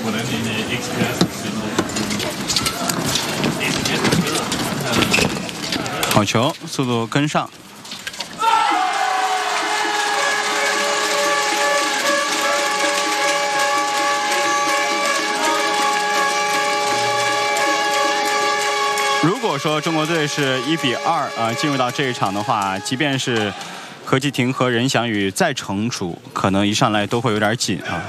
好球，速度跟上。如果说中国队是1比2进入到这一场的话，即便是何继廷和任翔宇再成熟，可能一上来都会有点紧啊。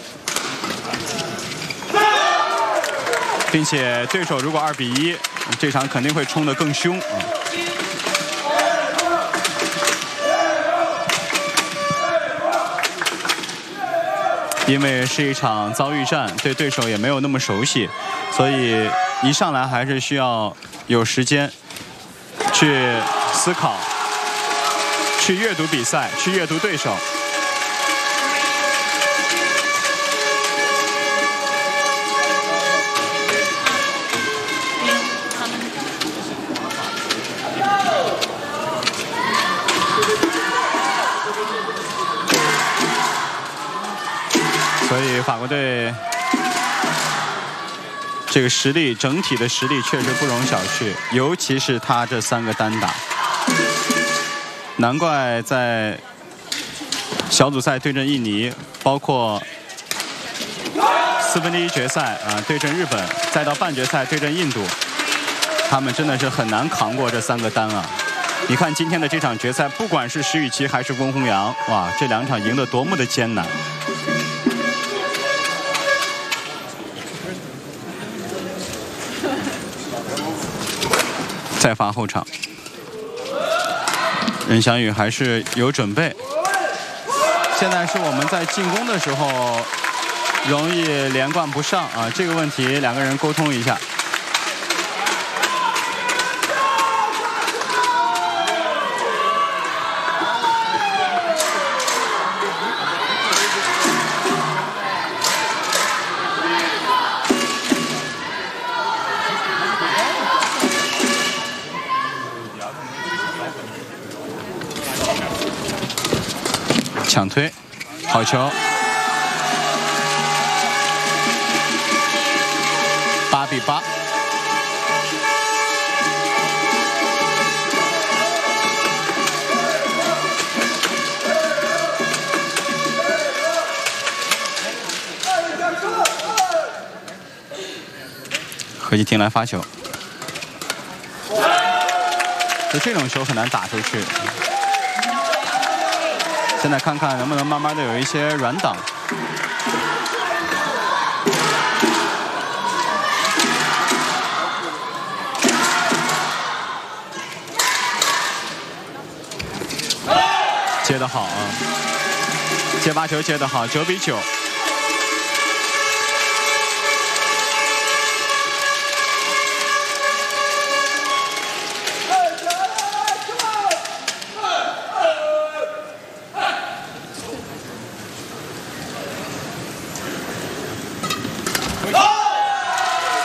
并且对手如果2比1，这场肯定会冲得更凶啊。因为是一场遭遇战，对对手也没有那么熟悉，所以一上来还是需要有时间去思考、去阅读比赛、去阅读对手。所以法国队这个实力，整体的实力确实不容小觑，尤其是他这3个单打，难怪在小组赛对阵印尼，包括1/4决赛对阵日本，再到半决赛对阵印度，他们真的是很难扛过这3个单啊！你看今天的这场决赛，不管是石宇奇还是翁宏阳，哇，这2场赢得多么的艰难！再发后场，任翔宇还是有准备。现在是我们在进攻的时候容易连贯不上啊，这个问题2个人沟通一下。抢推，好球，8比8。何继廷来发球，就这种球很难打出去。现在看看能不能慢慢的有一些软挡。接得好啊，接发球接得好，9比9。